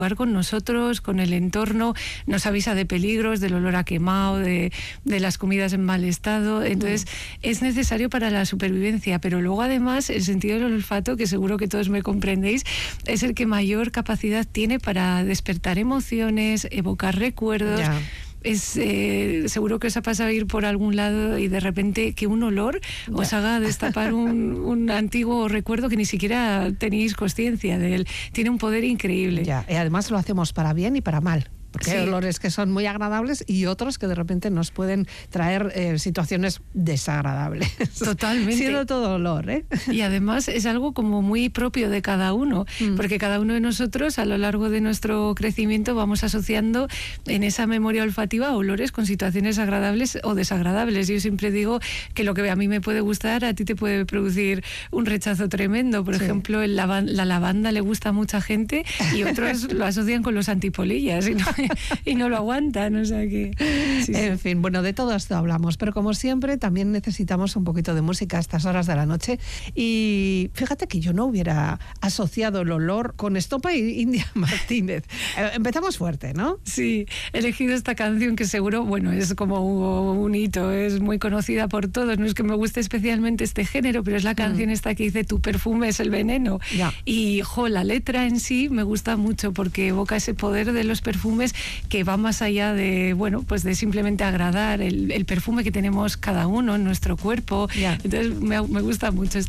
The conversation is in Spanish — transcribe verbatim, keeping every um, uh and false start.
con nosotros, con el entorno, nos avisa de peligros, del olor a quemado, de, de las comidas en mal estado. Entonces, mm. es necesario para la supervivencia, pero luego además el sentido del olfato, que seguro que todos me comprendéis, es el que mayor capacidad tiene para despertar emociones, evocar recuerdos. Ya. Es eh, seguro que os ha pasado ir por algún lado y de repente que un olor ya. os haga destapar un, un antiguo recuerdo que ni siquiera tenéis conciencia de él. Tiene un poder increíble. Ya, y además lo hacemos para bien y para mal. Porque sí. hay olores que son muy agradables y otros que de repente nos pueden traer eh, situaciones desagradables. Totalmente. Siendo todo olor, ¿eh? Y además es algo como muy propio de cada uno, mm. porque cada uno de nosotros a lo largo de nuestro crecimiento vamos asociando en esa memoria olfativa olores con situaciones agradables o desagradables. Yo siempre digo que lo que a mí me puede gustar, a ti te puede producir un rechazo tremendo. Por sí. ejemplo, el lavan- la lavanda le gusta a mucha gente y otros lo asocian con los antipolillas y no, y no lo aguantan, o sea que... Sí, en sí. fin, bueno, de todo esto hablamos, pero como siempre también necesitamos un poquito de música a estas horas de la noche y fíjate que yo no hubiera asociado el olor con Estopa y India Martínez. Eh, empezamos fuerte, ¿no? Sí, he elegido esta canción que seguro, bueno, es como un hito, es muy conocida por todos, no es que me guste especialmente este género, pero es la canción mm. esta que dice tu perfume es el veneno. Ya. Y, jo, la letra en sí me gusta mucho porque evoca ese poder de los perfumes que va más allá de, bueno, pues de simplemente agradar el, el perfume que tenemos cada uno en nuestro cuerpo. Yeah. Entonces me, me gusta mucho esta